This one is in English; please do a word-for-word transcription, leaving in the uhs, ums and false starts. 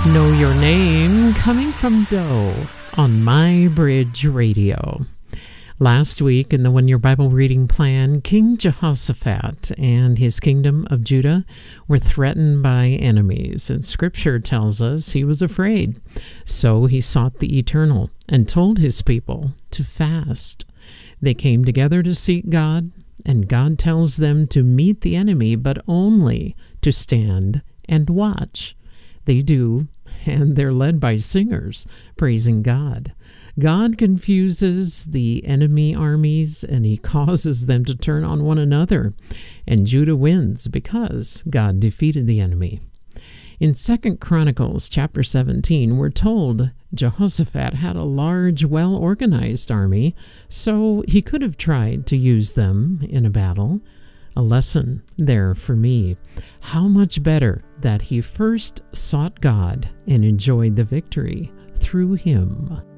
Know Your Name, coming from Doe on My Bridge Radio. Last week in the One Year Bible Reading Plan, King Jehoshaphat and his kingdom of Judah were threatened by enemies, and Scripture tells us he was afraid. So he sought the Eternal and told his people to fast. They came together to seek God, and God tells them to meet the enemy, but only to stand and watch. They do, and they're led by singers praising God. God confuses the enemy armies, and he causes them to turn on one another, and Judah wins because God defeated the enemy. In Second Chronicles chapter seventeen, we're told Jehoshaphat had a large, well-organized army, so he could have tried to use them in a battle. A lesson there for me. How much better that he first sought God and enjoyed the victory through him.